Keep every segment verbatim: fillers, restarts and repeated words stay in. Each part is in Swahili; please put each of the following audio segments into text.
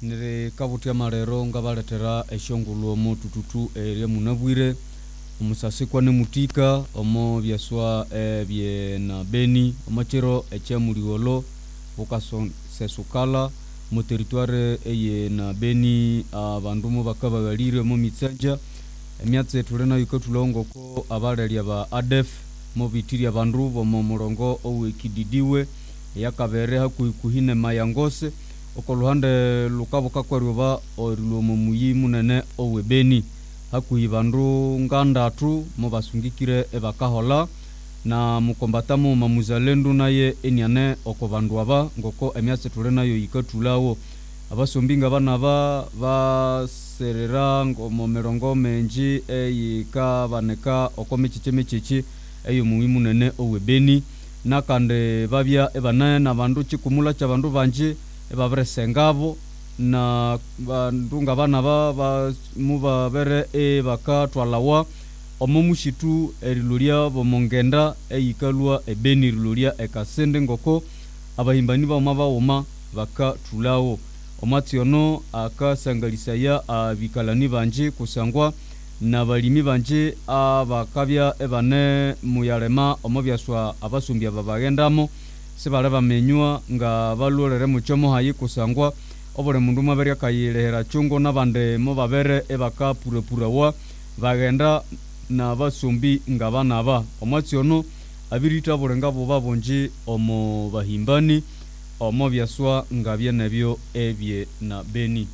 nire kabutia marero ngabaletera eshongulu omo tututu ere munabwire omusasi kwa nemutika omo byaswa ebye na Beni omachero echamuliolo bukason sesukala mu territoire eye na Beni abandumu bakabagalire mu mitsanja emyatse tulena yikotulongo ko abalali aba A D F mu bitiri abandu bo mu murongo owekididiwe yakabere hakuhine mayangose okoluhande lukabuka kwaruba orulomo muyi munene owe Beni hakuhi bandu ngandatu mu basungikire ebakahola na mukombatamu mamuzalendo naye enyane okobandu aba ngoko emyase tulena yo yikatulawo abasombinga bana ba baserera ngo mu mirongo menji eyika baneka okomechichemechichi eyo muyi munene owe Beni nakande babya ebana na bandu chikumula cha bandu banje ebaberesengabo na bandunga bana ba muba bere e bakatwalawa omomushitu erilulia bomongenda eyikalwa ebeni rilulia ekasende ngoko abahimbani ba maba uma bakatulawo omationo akasangalisaya abikalani banje kusangwa na balimi banje abakabya ebane muyalema omobyaswa abasumbya babagendamo sebale bamenywa nga balolere muchomo hayi kusangwa obole mundu maberia kayirehera chungo nabande mo babere ebaka purepurawa bagenda na basumbi nga bana ba omationo abirita bolenga bo babonje omo bahimbani omo byaswa nga byenebyo ebye na Beni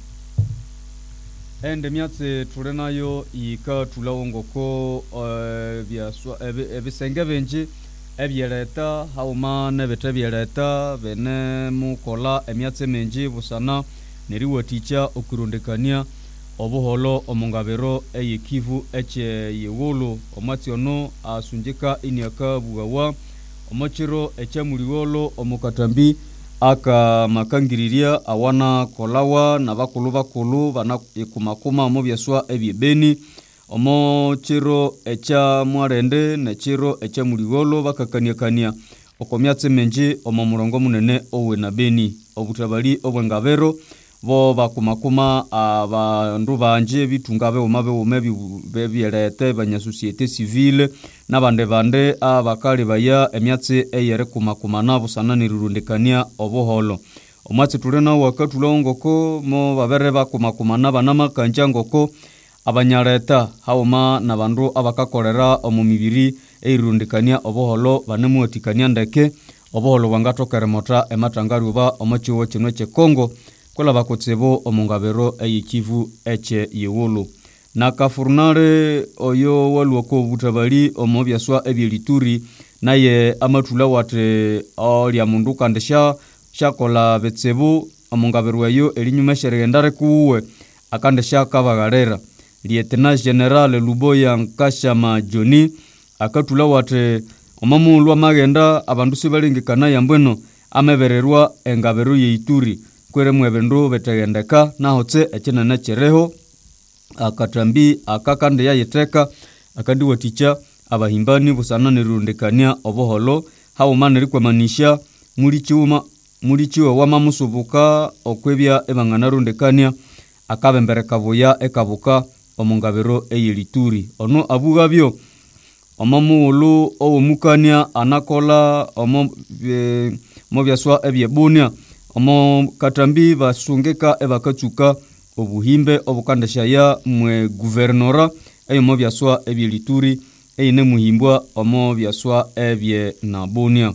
ende myatse tulenayo yika tulawongo ko uh, byaswa ebisenge benje ebyeleta hauma nebete byeleta bene mukola emyatse menji busana neriwaticha okurundekania obuholo omungabero eyikivu eche yewolo omationo asunjika iniaka bugawa omachiro eche muliwolo omukatambi aka makangiriria awana kolawa na bakulu bakulu bana ikumakuma mu byaswa ebye Beni omo chiro echa mwarende na chiro echa muligolo bakakania kania okomyatse menje omo murongo munene owe na Beni obutabali obwengabero bo bakumakuma abandu banje bitungabe omabe omebi bebyelete banya societe civile nabande bande abakali baya emyatse eyere kumakuma nabo sanani rurundekania oboholo omatse tulena wakatulongoko mo babere bakumakuma nabanama kanjangoko abanyareta hauma na bandu abakakorera omumibiri eirundikania oboholo banemuotikania ndeke oboholo wangatokere mota ematangaruba omachiwo kino che Kongo kola bakotsebo omungabero eyikivu eche yewolo na kafurnare oyo walwoko butabali omobyaswa ebyelituri naye amatula wate olya mundu kandesha shakola betsebo omungabero yo elinyuma sheregendare kuwe akandesha kabagarera Lieutenant General Luboya Nkashama Johnny akatula wate omamulwa magenda abandu sibalingikana yambweno amebererwa engabero yeituri kwere mwebendo betegendeka nahotse ekinana chereho akatambi akakande yayeteka akandi waticha abahimbani busana nerundekania oboholo haumane rikwamanisha muri chiuma muri chiwa wamamusubuka okwebya ebangana rundekania akabembere kabuya ekabuka omungabero eyelituri ono abugabyo omamuulu owomukania anakola omo e, mobyaswa ebyebunia omo katambi basungeka ebakatsuka obuhimbe obukandesha ya mwe guvernora eyo mobyaswa ebyelituri eyine muhimbwa omo byaswa ebye nabunia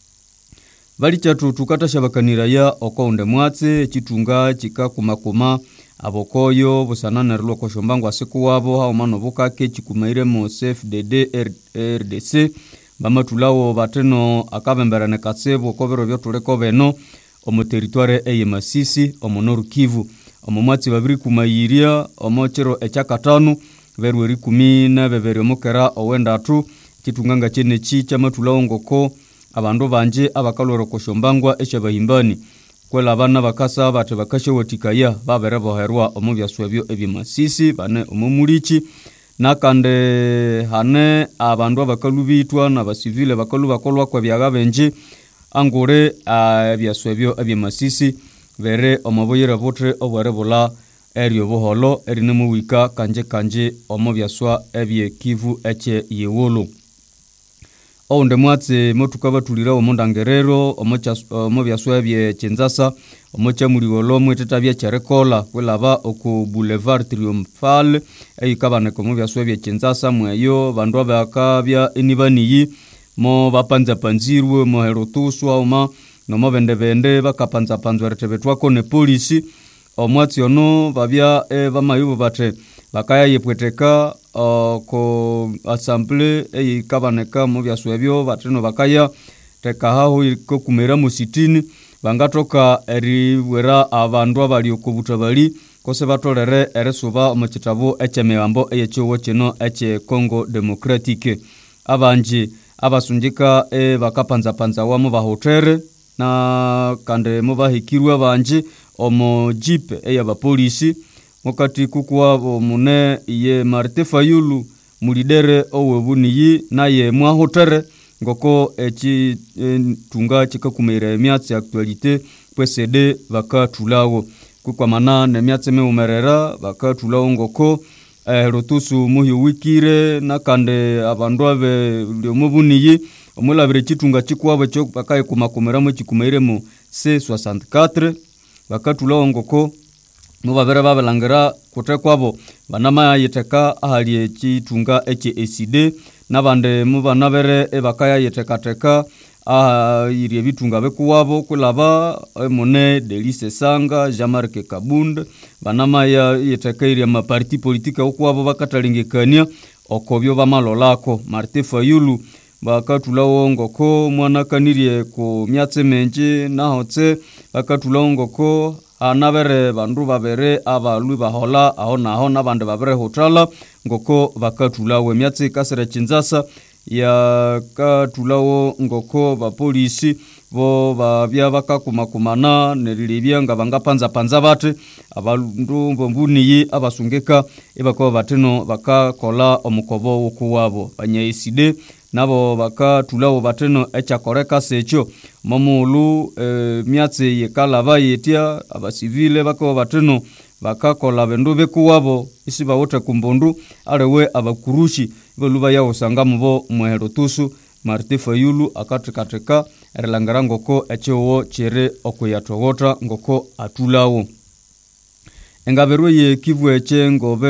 bali chatu tukatasha bakaniraya okonde mwatse chitunga chikakumakuma abokoyo busanana rilo koshombango asiku wabo hao mano bukake chikumaire mo C F D D R D C bamatulawo bateno akabembera ne katsebo kobero byotuleko beno omo territoire eye Masisi omo Noru Kivu omo mwatsi babiri kumayiria omo chero echakatano verweri kumi na bebere mukera owendatu chitunganga chene chi chamatulawo ngoko abandu banje abakaloro koshombango esha bahimbani kwela abana bakasa bate bakashe wotikaya babere boherwa omubyaswebyo ebye Masisi bane omumulichi nakande hane abandu abakalubitwa na basivile bakaluba kolwa kwa byaga benje angure ebyaswebyo ebye Masisi bere omaboyera botre obware bola erio boholo erinemu wika kanje kanje omo byaswa ebye Kivu eche yewolo. Onde mwatse motukaba tulira omondangerero omo byaswa ebye Kinshasa omo chamuligolo mweteta bya charekola kwelaba oku Boulevard Triomphal eyikabane komo byaswa ebye Kinshasa mweyo bandu abakabya enibaniyi mo bapanza panzirwe mo herotuswa oma no mo bende bende bakapanza panzwa retebetwako ne polisi omwatsi ono babya e bamayubo bate bakaya yepweteka uh, ko assemblée eyikabaneka mu byaswa ebyo bateno bakaya teka haho ko kumera mu sitini bangatoka eri wera abandu abali okubutabali kose batolere eresuba mu kitabo ekyemeyambo eyekyowo kino eche Congo Democratique abanje abasunjika e bakapanza panza wa mu bahotere na kande mu bahikirwa abanje omo jeep eya bapolisi mukati kukuwa mune ye Martin Fayulu mulidere owebuniyi naye mwa hotere ngoko echi e, tunga chikakumira emyatsi actualité pwesede bakatulawo kukwa mana ne myatsi meumerera bakatulawo ngoko eh, rotusu muhi wikire nakande abandu abe lyomubuniyi omulabire chitunga chikwabo cyo bakaye kumakomera mu chikumeire mu C soixante-quatre bakatulawo ngoko mubabere babelangira kutekwabo banama yiteka ahali echitunga eche A C D nabande mubanabere ebakaya yetekateka ah iri bitunga bekuwabo kulaba mone Delice Sanga Jean-Marc Kabund banama ya yeteka iri ma parti politique okuwabo bakatalingekania okobyo bamalolako Martin Fayulu bakatulawo ngoko mwana kanirie ku myatse menje nahotse bakatulawo ngoko anabere bandu babere abalu bahola aho naho nabande babere hotala ngoko bakatulawo myatse kasere Kinshasa ya katulawo ngoko bapolisi bo babya bakakumakumana nerilibya nga bangapanza panza bate abandu bombuniyi abasungeka ebako bateno bakakola omukobo okuwabo banyaiside nabo bakatulawo bateno echakoreka secho mamulu e, myatse yekalaba yetia abasivile bako bateno bakakola bendo bekuwabo isiba wote kumbondu arewe abakurushi beluba ya usanga mubo mweherotusu Martin Fayulu akatekateka erelangara ngoko echewo chere okuyatogota ngoko atulawo engaberwe ye Kivu eche ngobe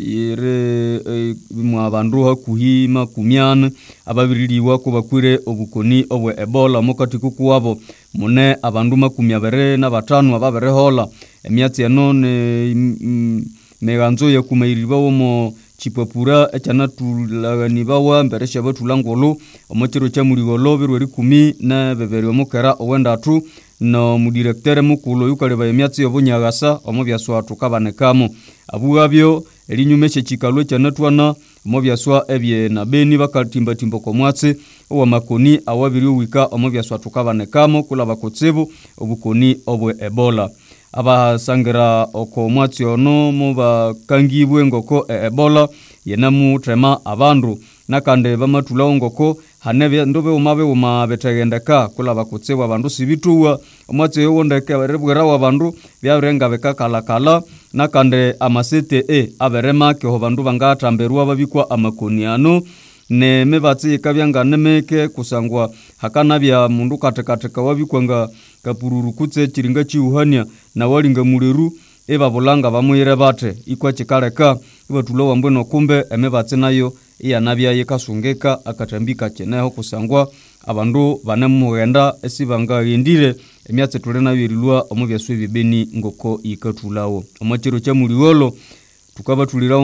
yire e, mwabandu hakuhima kumyana ababiririwa ko bakwire obukoni obwe Ebola mukati kukuwabo mune abandu makumyabere na batanu ababere hola emyatsi eno ne mm, meganzo ya kumairiba womo chipapura echana tulagani bawa mberesha batulangolo omotero cha muligolo birweri kumi na bebere omukera owenda atu no mudirektere mukulo yukaleba emyatsi yobunyagasa omobyaswa tukabanekamo abugabyo elinyumeshe chikalo cha natwana omobyaswa ebye na beni bakatimba timbo komwatse owa makoni awabiri wika omobyaswa tukabanekamo kula bakotsebo obukoni obwe Ebola abasangira okomwatsi ono muba kangibwe ngoko e Ebola yenamu trema abandu nakande bamatulawo ngoko hanebe ndobe umabe uma betegendeka kula bakutsebwa abandu sibituwa omwatsi yowondeke berebwera wabandu byarenga bekakala kala nakande amasete e aberema ke ho bandu bangatamberwa babikwa amakoniano ne mebatsi kabyanga nemeke kusangwa hakana bya mundu katekateka wabikwanga kapururu kutse chiringa chiuhania na walinga muleru eba bolanga bamuyire bate ikwa chikaleka ibatulo wambweno kumbe emebatsi nayo iya nabya yekasungeka akatambika cheneho kusangwa abandu banemugenda esibanga yendire emyatse tule nayo irilwa omubyaswe bibeni ngoko ikatulawo omachiro cha muliwolo tukaba tulira